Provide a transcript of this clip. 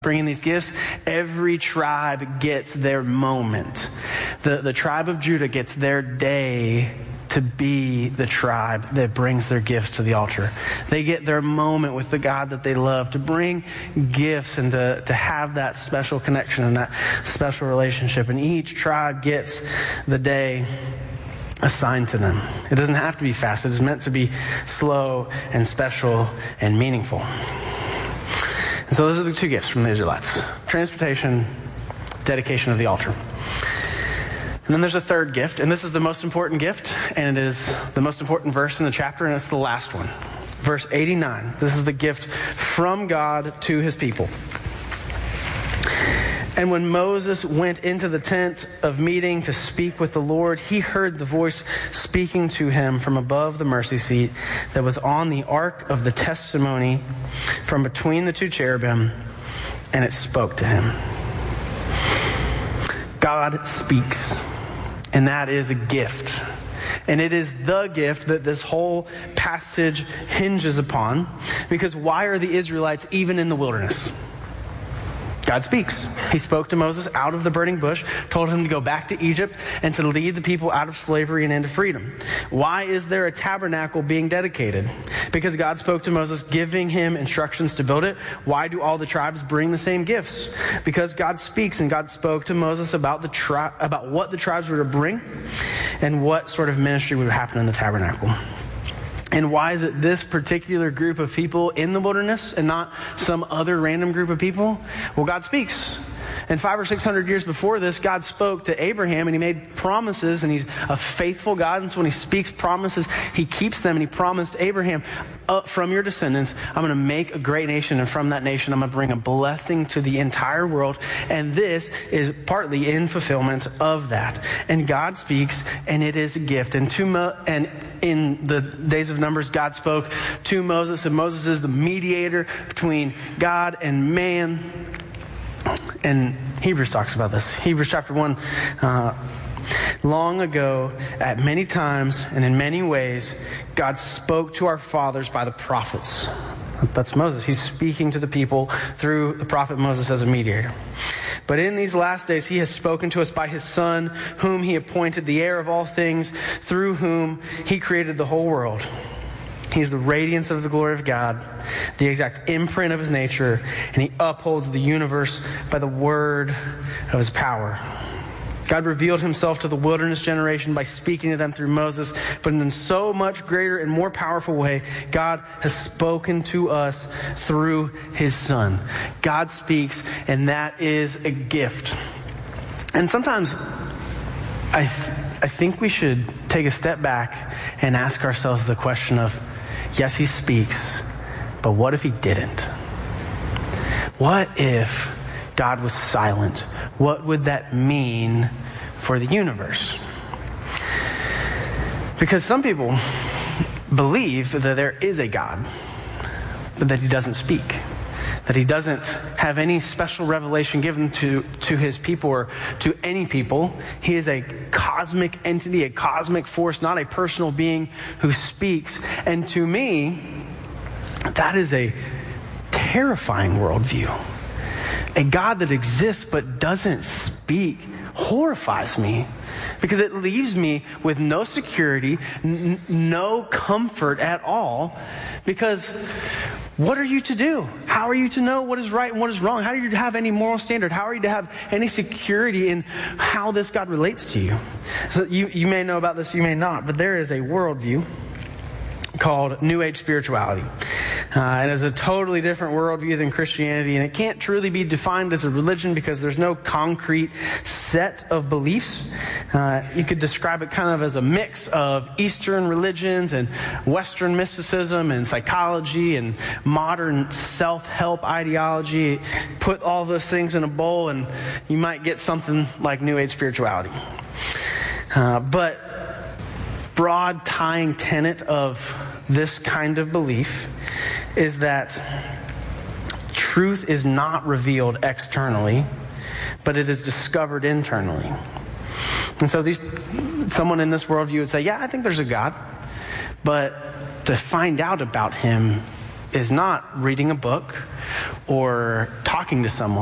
bringing these gifts, every tribe gets their moment. The tribe of Judah gets their day to be the tribe that brings their gifts to the altar. They get their moment with the God that they love, to bring gifts and to have that special connection and that special relationship. And each tribe gets the day assigned to them. It doesn't have to be fast. It is meant to be slow and special and meaningful. And so those are the two gifts from the Israelites: transportation, dedication of the altar. And then there's a third gift, and this is the most important gift, and it is the most important verse in the chapter, and it's the last one. Verse 89. This is the gift from God to his people. And when Moses went into the tent of meeting to speak with the Lord, he heard the voice speaking to him from above the mercy seat that was on the ark of the testimony from between the two cherubim, and it spoke to him. God speaks, and that is a gift. And it is the gift that this whole passage hinges upon, because why are the Israelites even in the wilderness? God speaks. He spoke to Moses out of the burning bush, told him to go back to Egypt and to lead the people out of slavery and into freedom. Why is there a tabernacle being dedicated? Because God spoke to Moses, giving him instructions to build it. Why do all the tribes bring the same gifts? Because God speaks, and God spoke to Moses about what the tribes were to bring and what sort of ministry would happen in the tabernacle. And why is it this particular group of people in the wilderness and not some other random group of people? Well, God speaks. And 500 or 600 years before this, God spoke to Abraham, and he made promises, and he's a faithful God. And so when he speaks promises, he keeps them. And he promised Abraham, from your descendants, I'm going to make a great nation. And from that nation, I'm going to bring a blessing to the entire world. And this is partly in fulfillment of that. And God speaks, and it is a gift. And in the days of Numbers, God spoke to Moses, and Moses is the mediator between God and man. And Hebrews talks about this. Hebrews chapter 1, long ago, at many times and in many ways, God spoke to our fathers by the prophets. That's Moses. He's speaking to the people through the prophet Moses as a mediator. But in these last days, he has spoken to us by his Son, whom he appointed the heir of all things, through whom he created the whole world. He's the radiance of the glory of God, the exact imprint of his nature, and he upholds the universe by the word of his power. God revealed himself to the wilderness generation by speaking to them through Moses, but in so much greater and more powerful way, God has spoken to us through his Son. God speaks, and that is a gift. And sometimes I think we should take a step back and ask ourselves the question of, yes, he speaks, but what if he didn't? What if God was silent? What would that mean for the universe? Because some people believe that there is a God, but that he doesn't speak, that he doesn't have any special revelation given to his people or to any people. He is a cosmic entity, a cosmic force, not a personal being who speaks. And to me, that is a terrifying worldview. A God that exists but doesn't speak horrifies me, because it leaves me with no security, no comfort at all. Because what are you to do? How are you to know what is right and what is wrong? How are you to have any moral standard? How are you to have any security in how this God relates to you? So you may know about this, you may not, but there is a worldview called New Age spirituality. And it's a totally different worldview than Christianity, and it can't truly be defined as a religion because there's no concrete set of beliefs. You could describe it kind of as a mix of Eastern religions and Western mysticism and psychology and modern self-help ideology. Put all those things in a bowl and you might get something like New Age spirituality. But broad tying tenet of this kind of belief is that truth is not revealed externally, but it is discovered internally. And so someone in this worldview would say, yeah, I think there's a God, but to find out about him is not reading a book or talking to someone.